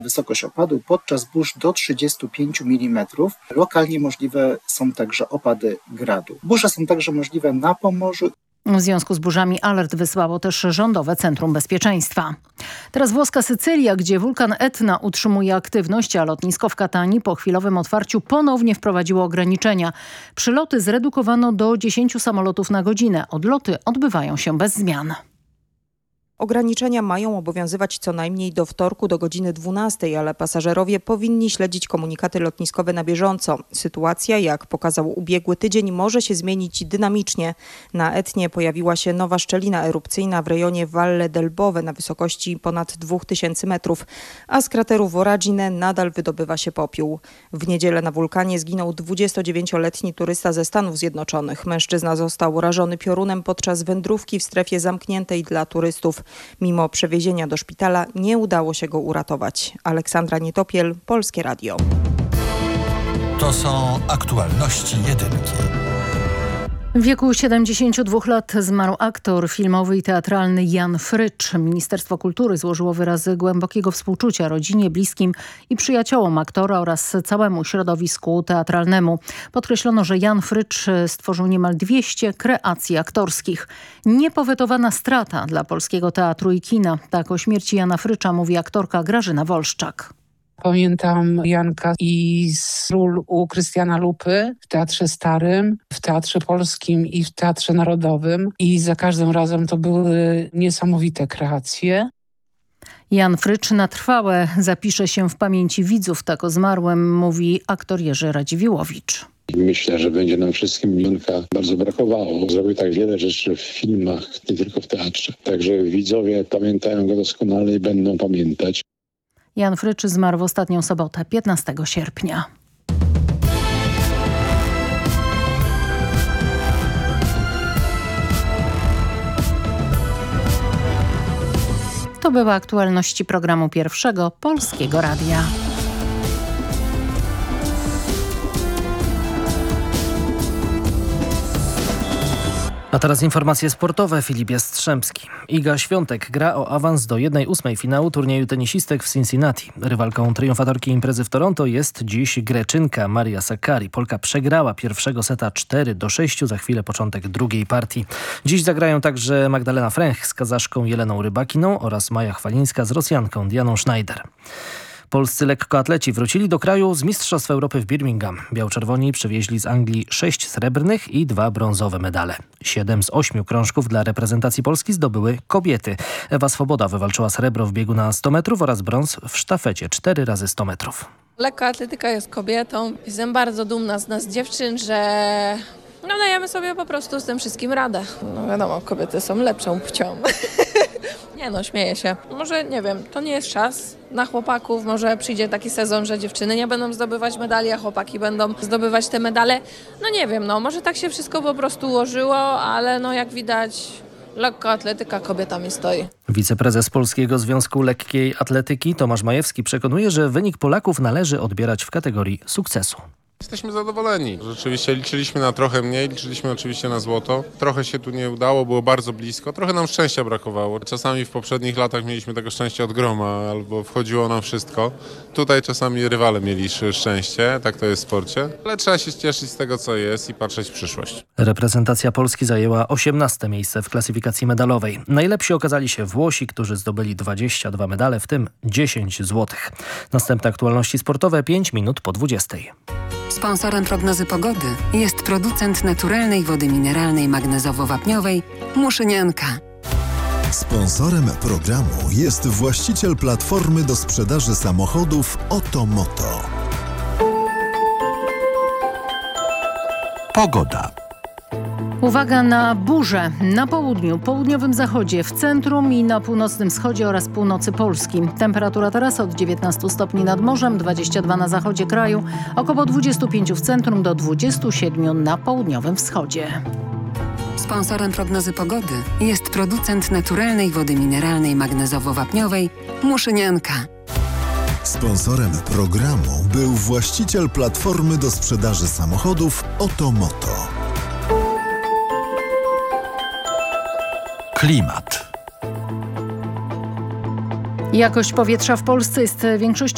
wysokość opadu, podczas burz do 35 mm. Lokalnie możliwe są także opady gradu. Burze są także możliwe na Pomorzu. W związku z burzami alert wysłało też Rządowe Centrum Bezpieczeństwa. Teraz włoska Sycylia, gdzie wulkan Etna utrzymuje aktywność, a lotnisko w Katanii po chwilowym otwarciu ponownie wprowadziło ograniczenia. Przyloty zredukowano do 10 samolotów na godzinę. Odloty odbywają się bez zmian. Ograniczenia mają obowiązywać co najmniej do wtorku do godziny 12, ale pasażerowie powinni śledzić komunikaty lotniskowe na bieżąco. Sytuacja, jak pokazał ubiegły tydzień, może się zmienić dynamicznie. Na Etnie pojawiła się nowa szczelina erupcyjna w rejonie Valle del Bove na wysokości ponad 2000 metrów, a z krateru Voragine nadal wydobywa się popiół. W niedzielę na wulkanie zginął 29-letni turysta ze Stanów Zjednoczonych. Mężczyzna został rażony piorunem podczas wędrówki w strefie zamkniętej dla turystów. Mimo przewiezienia do szpitala nie udało się go uratować. Aleksandra Nietopiel, Polskie Radio. To są aktualności jedynki. W wieku 72 lat zmarł aktor filmowy i teatralny Jan Frycz. Ministerstwo Kultury złożyło wyrazy głębokiego współczucia rodzinie, bliskim i przyjaciołom aktora oraz całemu środowisku teatralnemu. Podkreślono, że Jan Frycz stworzył niemal 200 kreacji aktorskich. Niepowetowana strata dla polskiego teatru i kina. Tak o śmierci Jana Frycza mówi aktorka Grażyna Wolszczak. Pamiętam Janka i z ról u Krystiana Lupy w Teatrze Starym, w Teatrze Polskim i w Teatrze Narodowym. I za każdym razem to były niesamowite kreacje. Jan Frycz na trwałe zapisze się w pamięci widzów. Tak o zmarłym mówi aktor Jerzy Radziwiłłowicz. Myślę, że będzie nam wszystkim Janka bardzo brakowało. Zrobił tak wiele rzeczy w filmach, nie tylko w teatrze. Także widzowie pamiętają go doskonale i będą pamiętać. Jan Frycz zmarł w ostatnią sobotę, 15 sierpnia. To były aktualności programu Pierwszego Polskiego Radia. A teraz informacje sportowe. Filip Jastrzębski. Iga Świątek gra o awans do 1/8 finału turnieju tenisistek w Cincinnati. Rywalką triumfatorki imprezy w Toronto jest dziś Greczynka Maria Sakkari. Polka przegrała pierwszego seta 4-6, za chwilę początek drugiej partii. Dziś zagrają także Magdalena Fręch z Kazaszką Jeleną Rybakiną oraz Maja Chwalińska z Rosjanką Dianą Schneider. Polscy lekkoatleci wrócili do kraju z Mistrzostw Europy w Birmingham. Biał-czerwoni przywieźli z Anglii 6 srebrnych i 2 brązowe medale. 7 z 8 krążków dla reprezentacji Polski zdobyły kobiety. Ewa Swoboda wywalczyła srebro w biegu na 100 metrów oraz brąz w sztafecie 4 razy 100 metrów. Lekkoatletyka jest kobietą. Jestem bardzo dumna z nas dziewczyn, że dajemy sobie po prostu z tym wszystkim radę. Wiadomo, kobiety są lepszą płcią. Nie śmieję się. Może, nie wiem, to nie jest czas na chłopaków. Może przyjdzie taki sezon, że dziewczyny nie będą zdobywać medali, a chłopaki będą zdobywać te medale. Nie wiem, może tak się wszystko po prostu ułożyło, ale jak widać, lekkoatletyka kobietami stoi. Wiceprezes Polskiego Związku Lekkiej Atletyki Tomasz Majewski przekonuje, że wynik Polaków należy odbierać w kategorii sukcesu. Jesteśmy zadowoleni. Rzeczywiście liczyliśmy na trochę mniej, liczyliśmy oczywiście na złoto. Trochę się tu nie udało, było bardzo blisko. Trochę nam szczęścia brakowało. Czasami w poprzednich latach mieliśmy tego szczęścia od groma, albo wchodziło nam wszystko. Tutaj czasami rywale mieli szczęście, tak to jest w sporcie. Ale trzeba się cieszyć z tego, co jest i patrzeć w przyszłość. Reprezentacja Polski zajęła 18. miejsce w klasyfikacji medalowej. Najlepsi okazali się Włosi, którzy zdobyli 22 medale, w tym 10 złotych. Następne aktualności sportowe 5 minut po 20. Sponsorem prognozy pogody jest producent naturalnej wody mineralnej magnezowo-wapniowej Muszynianka. Sponsorem programu jest właściciel platformy do sprzedaży samochodów Otomoto. Pogoda. Uwaga na burze na południu, południowym zachodzie, w centrum i na północnym wschodzie oraz północy Polski. Temperatura teraz od 19 stopni nad morzem, 22 na zachodzie kraju, około 25 w centrum do 27 na południowym wschodzie. Sponsorem prognozy pogody jest producent naturalnej wody mineralnej magnezowo-wapniowej Muszynianka. Sponsorem programu był właściciel platformy do sprzedaży samochodów Otomoto. Klimat. Jakość powietrza w Polsce jest w większości